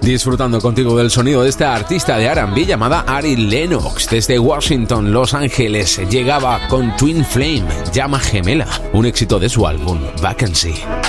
disfrutando contigo del sonido de esta artista de R&B llamada Ari Lennox. Desde Washington, Los Ángeles, llegaba con Twin Flame, Llama Gemela, un éxito de su álbum Vacancy.